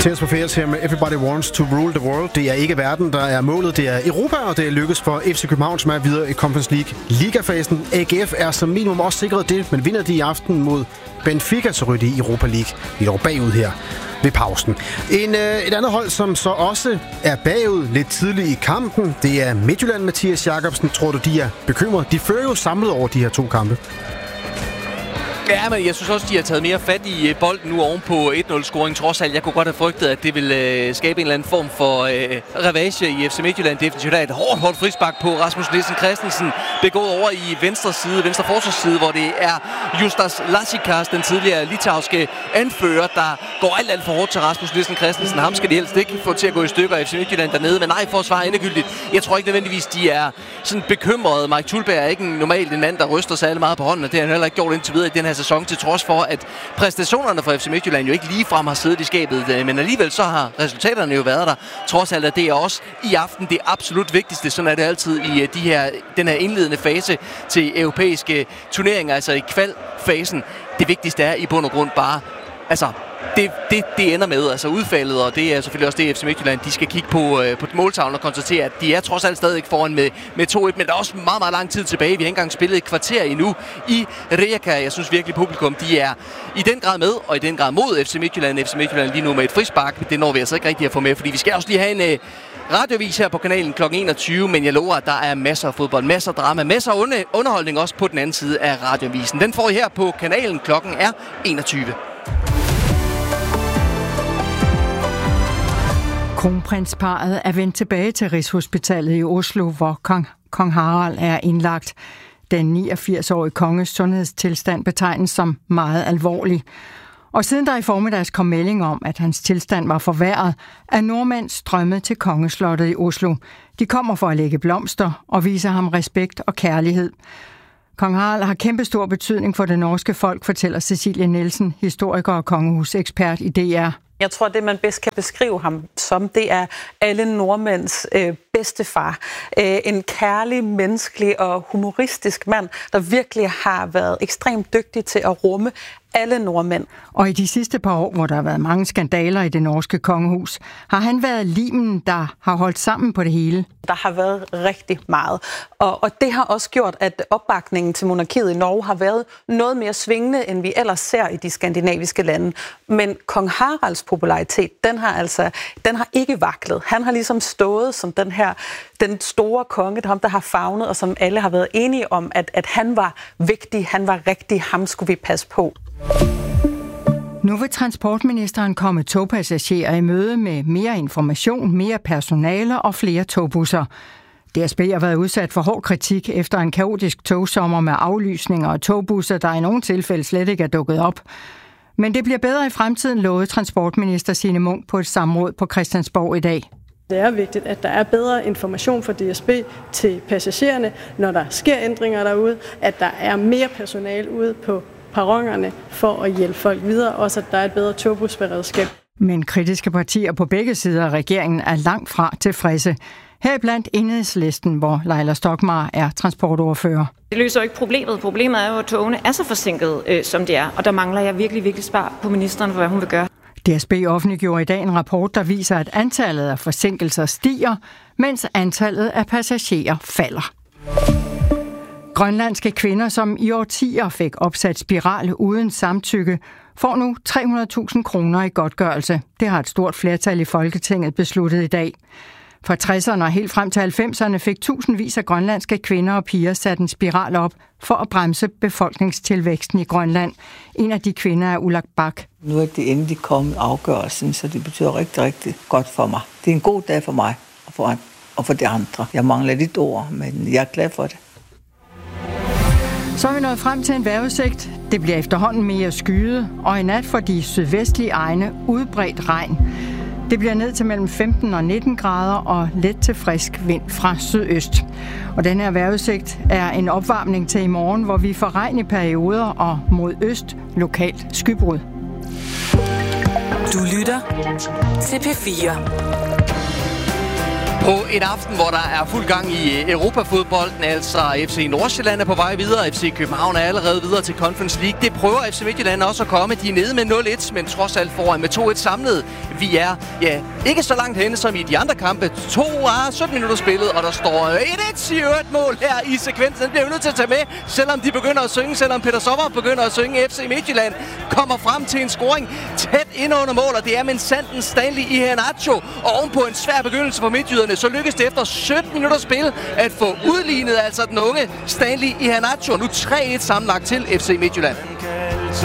Tears for Fears her med Everybody Wants to Rule the World. Det er ikke verden, der er målet. Det er Europa, og det er lykkes for FC København, som er videre i Conference League ligafasen. AGF er som minimum også sikret det, men vinder de i aften mod Benfica, så ryger de i Europa League. Vi er dog bagud her ved pausen. Et andet hold, som så også er bagud lidt tidligt i kampen, det er Midtjylland. Mathias Jakobsen, tror du, de er bekymret? De fører jo samlet over de her 2 kampe. Ja, men jeg synes også, de har taget mere fat i bolden nu oven på 1-0-scoring. Trods alt, jeg kunne godt have frygtet, at det ville skabe en eller anden form for ravage i FC Midtjylland. Definitivt er et hårdt frispark på Rasmus Nielsen Christensen. Begået over i venstre forsvarsside, hvor det er Justas Lasikas, den tidligere litauiske anfører, der går alt for hårdt til Rasmus Nielsen Christensen. Ham skal de helst ikke få til at gå i stykker af FC Midtjylland dernede, men nej, forsvar endegyldigt. Jeg tror ikke nødvendigvis, de er sådan bekymrede. Mike Thulberg er ikke normalt en mand, der ryster sig meget på hånden, og det har han heller ikke gjort indtil videre i den her sæson, til trods for, at præstationerne fra FC Midtjylland jo ikke ligefrem har siddet i skabet, men alligevel så har resultaterne jo været der. Trods alt, at det er også i aften det absolut vigtigste. Sådan er det altid i den her indledende fase til europæiske turneringer, altså i kvalfasen. Det vigtigste er i bund og grund bare, altså det ender med, altså udfaldet, og det er selvfølgelig også det, FC Midtjylland, de skal kigge på måltavlen og konstatere, at de er trods alt stadig foran med 2-1, men der er også meget, meget lang tid tilbage. Vi har ikke engang spillet et kvarter endnu i Rijeka. Jeg synes virkelig, publikum, de er i den grad med, og i den grad mod FC Midtjylland. FC Midtjylland lige nu med et frispark. Det når vi altså ikke rigtig at få med, fordi vi skal også lige have en radiovis her på kanalen kl. 21, men jeg lover, at der er masser af fodbold, masser af drama, masser af underholdning også på den anden side af radiovisen. Den får I her på kanalen. Klokken er 21. Kronprinsparret er vendt tilbage til Rigshospitalet i Oslo, hvor kong Harald er indlagt. Den 89-årige konges sundhedstilstand betegnes som meget alvorlig. Og siden der i formiddags kom melding om, at hans tilstand var forværret, er nordmænd strømmet til kongeslottet i Oslo. De kommer for at lægge blomster og vise ham respekt og kærlighed. Kong Harald har kæmpestor betydning for det norske folk, fortæller Cecilie Nielsen, historiker og kongehusekspert i DR. Jeg tror, det man bedst kan beskrive ham som, det er alle nordmænds bedstefar. En kærlig, menneskelig og humoristisk mand, der virkelig har været ekstremt dygtig til at rumme alle nordmænd. Og i de sidste par år, hvor der har været mange skandaler i det norske kongehus, har han været limen, der har holdt sammen på det hele. Der har været rigtig meget. Og det har også gjort, at opbakningen til monarkiet i Norge har været noget mere svingende, end vi ellers ser i de skandinaviske lande. Men kong Haralds popularitet, den har ikke vaklet. Han har ligesom stået som den store konge, der har favnet, og som alle har været enige om, at han var vigtig, han var rigtig, ham skulle vi passe på. Nu vil transportministeren komme togpassagerer i møde med mere information, mere personale og flere togbusser. DSB har været udsat for hård kritik efter en kaotisk togsommer med aflysninger og togbusser, der i nogle tilfælde slet ikke er dukket op. Men det bliver bedre i fremtiden, lovede transportminister Signe Munk på et samråd på Christiansborg i dag. Det er vigtigt, at der er bedre information fra DSB til passagererne, når der sker ændringer derude, at der er mere personale ude på perronerne for at hjælpe folk videre, også at der er et bedre togbusberedskab. Men kritiske partier på begge sider af regeringen er langt fra tilfredse. Heriblandt Enhedslisten, hvor Laila Stokmar er transportordfører. Det løser jo ikke problemet. Problemet er jo, at togene er så forsinket, som de er, og der mangler jeg virkelig svar på ministeren for, hvad hun vil gøre. DSB offentliggjorde i dag en rapport, der viser, at antallet af forsinkelser stiger, mens antallet af passagerer falder. Grønlandske kvinder, som i årtier fik opsat spiral uden samtykke, får nu 300.000 kroner i godtgørelse. Det har et stort flertal i Folketinget besluttet i dag. Fra 60'erne og helt frem til 90'erne fik tusindvis af grønlandske kvinder og piger sat en spiral op for at bremse befolkningstilvæksten i Grønland. En af de kvinder er Ulak Bak. Nu er det endelig kommet afgørelsen, så det betyder rigtig, rigtig godt for mig. Det er en god dag for mig og for de andre. Jeg mangler lidt ord, men jeg er glad for det. Så er vi nået frem til en vejrudsigt. Det bliver efterhånden mere skyet, og i nat får de sydvestlige egne udbredt regn. Det bliver ned til mellem 15 og 19 grader og let til frisk vind fra sydøst. Og den her vejrudsigt er en opvarmning til i morgen, hvor vi får regn i perioder og mod øst lokalt skybrud. Du lytter til P4. På en aften, hvor der er fuld gang i Europafodbolden, altså FC Nordsjælland er på vej videre, FC København er allerede videre til Conference League. Det prøver FC Midtjylland også at komme. De er nede med 0-1, men trods alt foran med 2-1 samlet vi er, ikke så langt henne som i de andre kampe. 17 minutter spillet, og der står 1-1 i øvrigt mål her i sekvensen. Den bliver jo nødt til at tage med, selvom de begynder at synge, selvom Peter Sommer begynder at synge. FC Midtjylland kommer frem til en scoring tæt ind under mål, og det er med Sanden Stanley Iheanacho. Og ovenpå en svær begyndelse for midtjyderne, så lykkes det efter 17 minutter spil at få udlignet altså den unge Stanley Iheanacho. Nu 3-1 sammenlagt til FC Midtjylland.